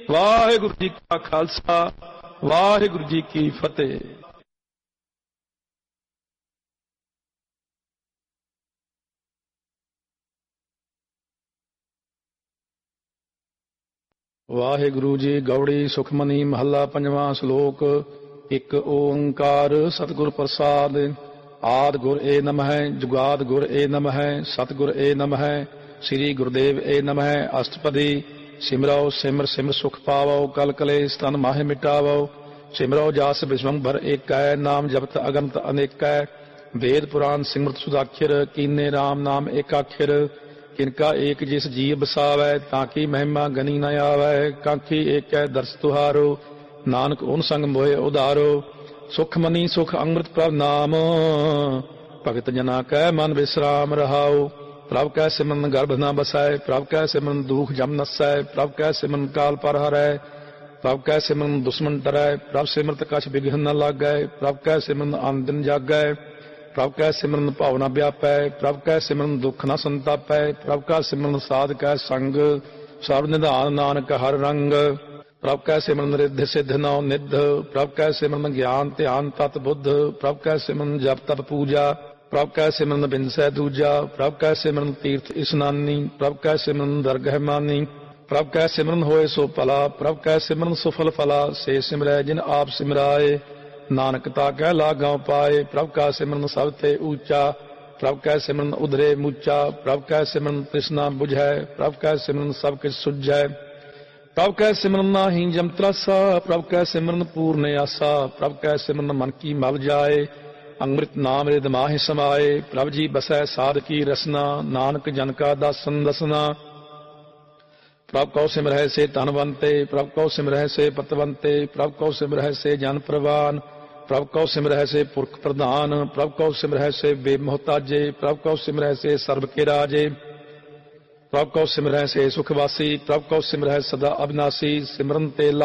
ਵਾਹਿਗੁਰੂ ਜੀ ਕਾ ਖਾਲਸਾ, ਵਾਹਿਗੁਰੂ ਜੀ ਕੀ ਫਤਿਹ। ਵਾਹਿਗੁਰੂ ਜੀ ਗੌੜੀ ਸੁਖਮਨੀ ਮਹੱਲਾ ਪੰਜਵਾਂ ਸ਼ਲੋਕ। ਇੱਕ ਓੰਕਾਰ ਸਤਿਗੁਰ ਪ੍ਰਸਾਦ। ਆਦ ਗੁਰ ਏ ਨਮਹਿ, ਜੁਗਾਦ ਗੁਰ ਏ ਨਮਹਿ, ਸਤਿਗੁਰ ਏ ਨਮਹਿ, ਸ੍ਰੀ ਗੁਰਦੇਵ ਏ ਨਮਹਿ। ਅਸ਼ਟਪਦੀ। ਸਿਮਰੋ ਸਿਮਰ ਸਿਮਰ ਸੁਖ ਪਾਵੋ, ਕਲ ਕਲੇਸ਼ ਤਨ ਮਾਹਿ ਮਿਟਾਵੋ। ਸਿਮਰੋ ਜਾਸ ਵਿਸ਼ਵੰਭਰ ਏਕੈ, ਨਾਮ ਜਪਤ ਅਗਨਤ ਅਨੇਕੈ। ਵੇਦ ਪੁਰਾਨ ਸਿਮਰਤ ਸੁਦਾਖਿਰ, ਕੀਨੇ ਰਾਮ ਨਾਮ ਏਕਾਖਿਰ। ਕਿਨਕਾ ਏਕ ਜਿਸ ਜੀਵ ਬਸਾਵੈ, ਤਾਂ ਕੀ ਮਹਿਮਾ ਗਨੀ ਨ ਆਵੈ। ਕਾਂਖੀ ਏਕੈ ਦਰਸ ਤੁਹਾਰੋ, ਨਾਨਕ ਓਨ ਸੰਗ ਮੋਹਿ ਉਧਾਰੋ। ਸੁਖ ਮਨੀ ਸੁਖ ਅੰਮ੍ਰਿਤ ਪ੍ਰਭ ਨਾਮ, ਭਗਤ ਜਨਾ ਕੈ ਮਨ ਵਿਸਰਾਮ ਰਹਾਉ। ਪ੍ਰਭ ਕੈ ਸਿਮਰਨ ਗਰਭ ਨ ਬਸੈ, ਪ੍ਰਭ ਕੈ ਸਿਮਰਨ ਦੁਖ ਜਮ ਨਸੈ। ਪ੍ਰਭ ਕੈ ਸਿਮਰਨ ਕਾਲ ਪਰ ਹਰੈ, ਪ੍ਰਭ ਕੈ ਸਿਮਰਨ ਦੁਸ਼ਮਨ ਡਰੈ। ਪ੍ਰਭ ਸਿਮਰਤ ਕਛ ਬਿਘਨ ਨ ਲਾਗੈ, ਪ੍ਰਭ ਕੈ ਸਿਮਰਨ ਆਨ ਦਿਨ ਜਾਗੈ। ਪ੍ਰਭ ਕੈ ਸਿਮਰਨ ਭਉ ਨ ਵਿਆਪੈ, ਪ੍ਰਭ ਕੈ ਸਿਮਰਨ ਦੁਖ ਨ ਸੰਤਾਪੈ। ਪ੍ਰਭ ਕੈ ਸਿਮਰਨ ਸਾਧ ਕੈ ਸੰਗ, ਸਰਬ ਨਿਧਾਨ ਨਾਨਕ ਹਰ ਰੰਗ। ਪ੍ਰਭ ਕੈ ਸਿਮਰਨ ਰਿੱਧ ਸਿੱਧ ਨਉ ਨਿਧ, ਪ੍ਰਭ ਕੈ ਸਿਮਰਨ ਗਿਆਨ ਧਿਆਨ ਤਤ ਬੁੱਧ। ਪ੍ਰਭ ਕੈ ਸਿਮਰਨ ਜਪ ਤਪ ਪੂਜਾ, ਪ੍ਰਭ ਕੈ ਸਿਮਰਨ ਬਿਨਸੈ ਦੂਜਾ। ਪ੍ਰਭ ਕੈ ਸਿਮਰਨ ਤੀਰਥ ਇਸਨਾਨੀ, ਪ੍ਰਭ ਕੈ ਸਿਮਰਨ ਦਰਗਹਿ ਮਾਨੀ। ਪ੍ਰਭ ਕੈ ਸਿਮਰਨ ਹੋਏ ਸੋ ਭਲਾ, ਪ੍ਰਭ ਕੈ ਸਿਮਰਨ ਸੁਫਲ ਫਲਾ। ਸੇ ਸਿਮਰੈ ਜਿਨ ਆਪ ਸਿਮਰਾਏ, ਨਾਨਕ ਤਾ ਕੈ ਲਾਗਾਉ ਪਾਏ। ਪ੍ਰਭ ਕਾ ਸਿਮਰਨ ਸਭ ਤੇ ਊਚਾ, ਪ੍ਰਭ ਕੈ ਸਿਮਰਨ ਉਧਰੇ ਮੂਚਾ। ਪ੍ਰਭ ਕੈ ਸਿਮਰਨ ਤ੍ਰਿਸ਼ਨਾ ਬੁਝੈ, ਪ੍ਰਭ ਕੈ ਸਿਮਰਨ ਸਭ ਕਿਛ ਸੁਝੈ। ਪ੍ਰਭ ਕੈ ਸਿਮਰਨ ਨਾਹੀ ਜਮ ਤਰਾਸਾ, ਪ੍ਰਭ ਕੈ ਸਿਮਰਨ ਪੂਰਨ ਆਸਾ। ਪ੍ਰਭ ਕੈ ਸਿਮਰਨ ਮਨ ਕੀ ਮਲ ਜਾਏ, ਅੰਮ੍ਰਿਤ ਨਾਮ ਰਿਦ ਮਾਹਿ ਸਮਾਏ। ਪ੍ਰਭ ਜੀ ਬਸੈ ਸਾਧ ਕੀ ਰਸਨਾ, ਨਾਨਕ ਜਨ ਕਾ ਦਾਸਨ ਦਸਨਾ। ਪ੍ਰਭ ਕਉ ਸਿਮਰਹਿ ਸੇ ਧਨਵੰਤੇ, ਪ੍ਰਭ ਕਉ ਸਿਮਰਹਿ ਸੇ ਪਤਵੰਤੇ। ਪ੍ਰਭ ਕਉ ਸਿਮਰਹਿ ਸੇ ਜਨ ਪ੍ਰਵਾਨ, ਪ੍ਰਭ ਕਉ ਸਿਮਰਹਿ ਸੇ ਪੁਰਖ ਪ੍ਰਧਾਨ। ਪ੍ਰਭ ਕਉ ਸਿਮਰਹਿ ਸੇ ਬੇਮੁਹਤਾਜੇ, ਪ੍ਰਭ ਕਉ ਸਿਮਰਹਿ ਸੇ ਸਰਬ ਕੇ ਰਾਜੇ। ਪ੍ਰਭ ਕਉ ਸਿਮਰਹਿ ਸੇ ਸੁਖ ਵਾਸੀ, ਪ੍ਰਭ ਕਉ ਸਿਮਰਹਿ ਸਦਾ ਅਬਿਨਾਸੀ। ਸਿਮਰਨ ਤੇ